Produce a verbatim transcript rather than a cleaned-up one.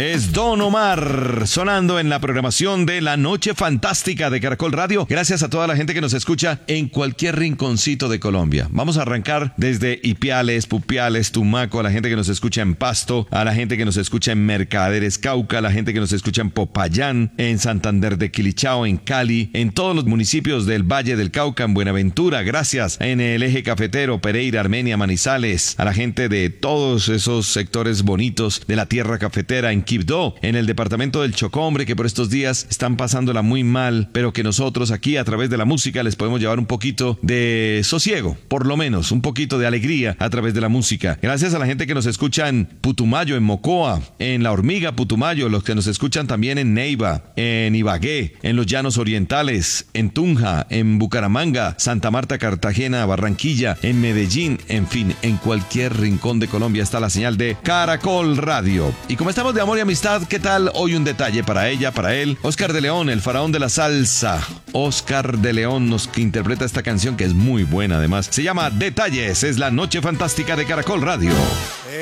Es Don Omar sonando en la programación de La Noche Fantástica de Caracol Radio. Gracias a toda la gente que nos escucha en cualquier rinconcito de Colombia. Vamos a arrancar desde Ipiales, Pupiales, Tumaco, a la gente que nos escucha en Pasto, a la gente que nos escucha en Mercaderes, Cauca, a la gente que nos escucha en Popayán, en Santander de Quilichao, en Cali, en todos los municipios del Valle del Cauca, en Buenaventura, gracias, en el eje cafetero, Pereira, Armenia, Manizales, a la gente de todos esos sectores bonitos de la tierra cafetera, en Quibdó, en el departamento del Chocó, hombre, que por estos días están pasándola muy mal, pero que nosotros aquí a través de la música les podemos llevar un poquito de sosiego, por lo menos, un poquito de alegría a través de la música. Gracias a la gente que nos escucha en Putumayo, en Mocoa, en La Hormiga, Putumayo, los que nos escuchan también en Neiva, en Ibagué, en los Llanos Orientales, en Tunja, en Bucaramanga, Santa Marta, Cartagena, Barranquilla, en Medellín, en fin, en cualquier rincón de Colombia está la señal de Caracol Radio. Y como estamos de amor y amistad, ¿qué tal? Hoy un detalle para ella, para él. Oscar de León, el faraón de la salsa. Oscar de León nos interpreta esta canción que es muy buena además. Se llama Detalles, es La Noche Fantástica de Caracol Radio.